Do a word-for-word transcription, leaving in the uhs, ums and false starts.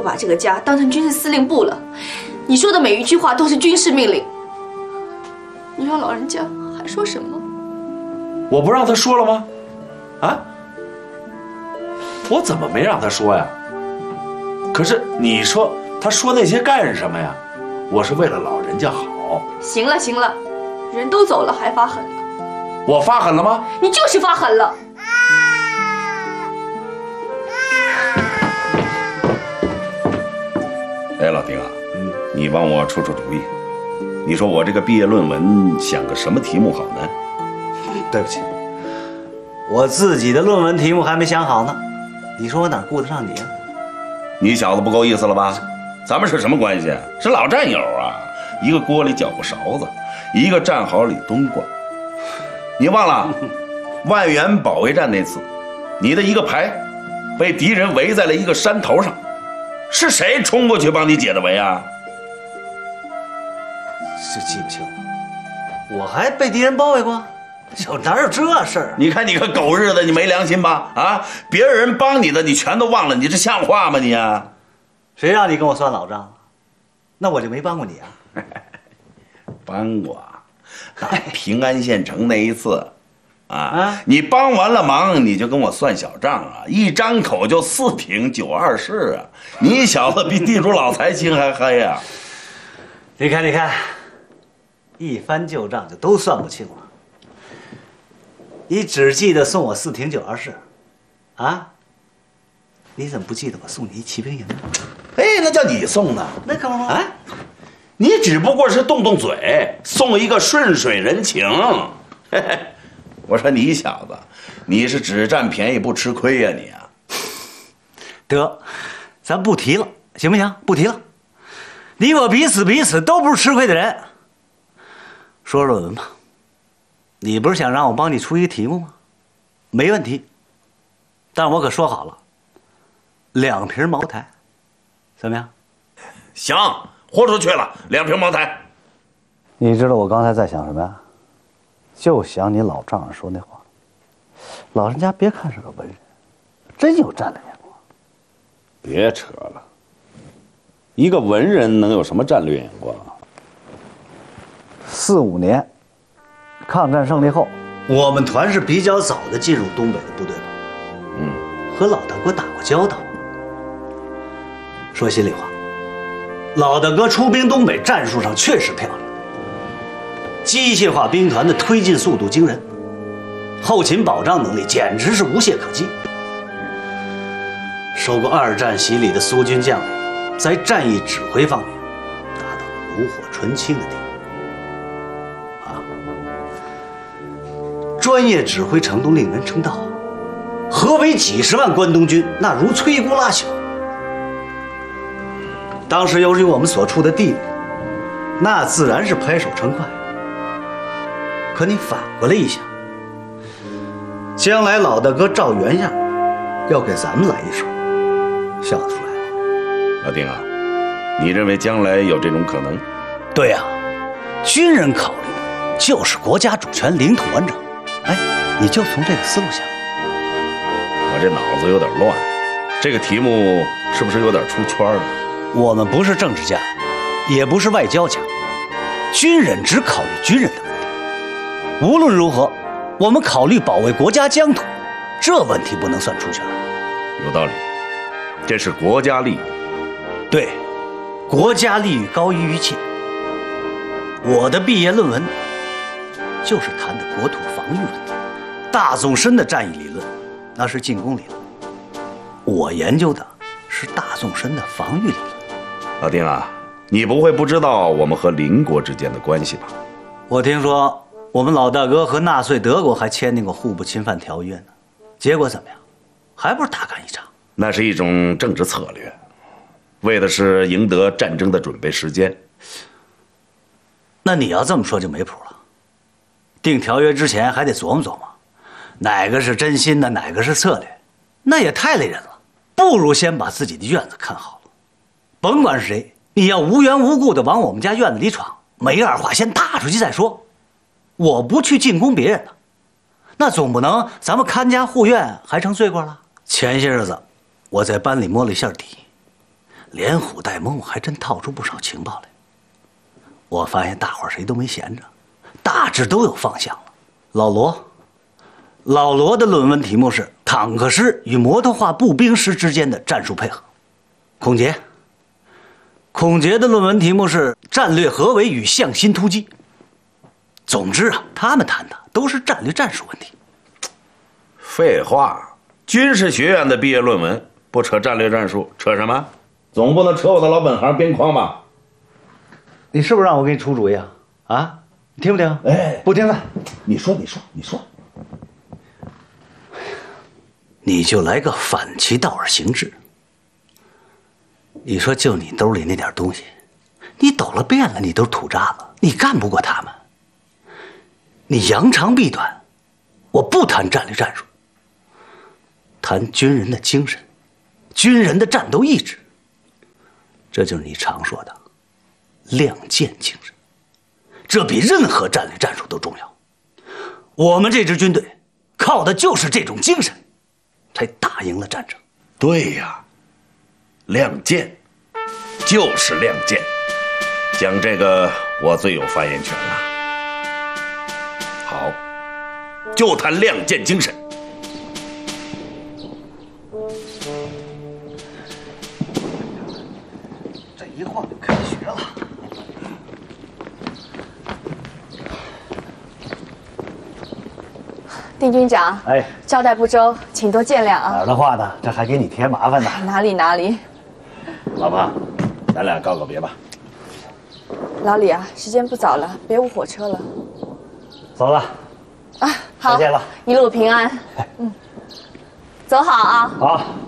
把这个家当成军事司令部了，你说的每一句话都是军事命令。你让老人家还说什么？ 我不让他说了吗？啊？我怎么没让他说呀？可是你说他说那些干什么呀？我是为了老人家好。 行了行了，人都走了还发狠了？ 我发狠了吗？ 你就是发狠了。 哎，老丁啊，嗯，你帮我出出主意。你说我这个毕业论文想个什么题目好呢？ 对不起，我自己的论文题目还没想好呢。你说我哪顾得上你啊？ 你小子不够意思了吧？咱们是什么关系？是老战友啊，一个锅里搅和勺子，一个战壕里蹲过。你忘了万源保卫战那次，你的一个排被敌人围在了一个山头上，是谁冲过去帮你解的围啊？ 是记不清了，我还被敌人包围过？有哪有这事儿？ 你看你个狗日的，你没良心吧？啊，别人帮你的你全都忘了，你这像话吗你啊？ 谁让你跟我算老账了？那我就没帮过你啊？ 帮过，打平安县城那一次，啊，啊你帮完了忙，你就跟我算小账啊，一张口就四挺九二式啊，你小子比地主老财心还黑呀、啊！ 你看，你看，一翻旧账就都算不清了。你只记得送我四挺九二式，啊？你怎么不记得我送你一骑兵营呢？ 哎，那叫你送的， 那可不吗？ 啊，你只不过是动动嘴，送一个顺水人情。嘿嘿，我说你小子，你是只占便宜不吃亏呀、啊、你啊！ 得，咱不提了，行不行？不提了。你我彼此彼此都不是吃亏的人。说论文吧，你不是想让我帮你出一个题目吗？没问题，但我可说好了，两瓶茅台，怎么样？ 行，豁出去了，两瓶茅台。 你知道我刚才在想什么呀？就想你老丈人说那话，老人家别看是个文人，真有战略眼光。 别扯了，一个文人能有什么战略眼光啊？ 四五年，抗战胜利后，我们团是比较早的进入东北的部队吧？嗯，和老大哥打过交道。说心里话，老大哥出兵东北，战术上确实漂亮，机械化兵团的推进速度惊人，后勤保障能力简直是无懈可击。受过二战洗礼的苏军将领，在战役指挥方面达到了炉火纯青的地步。专业指挥程度令人称道，合围几十万关东军那如摧枯拉朽。当时由于我们所处的地位，那自然是拍手称快。可你反过来一想，将来老大哥照原样要给咱们来一手，笑得出来吗？ 老丁啊，你认为将来有这种可能？ 对呀、啊，军人考虑的就是国家主权、领土完整。哎，你就从这个思路想。 我这脑子有点乱，这个题目是不是有点出圈了？ 我们不是政治家，也不是外交家，军人只考虑军人的问题。无论如何，我们考虑保卫国家疆土，这问题不能算出圈。 有道理，这是国家利益。 对，国家利益高于一切。我的毕业论文就是谈的国土防御问题。大纵深的战役理论那是进攻理论，我研究的是大纵深的防御理论。 老丁啊，你不会不知道我们和邻国之间的关系吧？ 我听说我们老大哥和纳粹德国还签订过互不侵犯条约呢，结果怎么样？还不是大干一场？ 那是一种政治策略，为的是赢得战争的准备时间。 那你要这么说就没谱了。订条约之前还得琢磨琢磨，哪个是真心的，哪个是策略，那也太累人了。不如先把自己的院子看好了，甭管是谁，你要无缘无故的往我们家院子里闯，没二话先打出去再说。我不去进攻别人了，那总不能咱们看家护院还成罪过了。前些日子我在班里摸了一下底， 连虎带猫，还真套出不少情报来。我发现大伙儿谁都没闲着，大致都有方向了。老罗，老罗的论文题目是坦克师与摩托化步兵师之间的战术配合。孔杰，孔杰的论文题目是战略合围与向心突击。总之啊，他们谈的都是战略战术问题。 废话，军事学院的毕业论文不扯战略战术，扯什么？总不能扯我的老本行边框吧？ 你是不是让我给你出主意啊？啊，你听不听？ 哎， 不听了。 你说，你说，你说。 你就来个反其道而行之。你说就你兜里那点东西，你抖了遍了，你都是土渣子，你干不过他们。你扬长避短，我不谈战略战术，谈军人的精神，军人的战斗意志，这就是你常说的亮剑精神。这比任何战略战术都重要。我们这支军队靠的就是这种精神，才打赢了战争。 对呀，亮剑，就是亮剑。讲这个，我最有发言权了。好，就谈亮剑精神。 这一晃就开学了。 丁军长， 哎， 交代不周，请多见谅啊。 哪儿的话呢？这还给你添麻烦呢。 哪里哪里。 老婆，咱俩告个别吧。 老李啊，时间不早了，别误火车了。 走了。 啊，好， 再见了， 一路平安。嗯，走好啊。 好。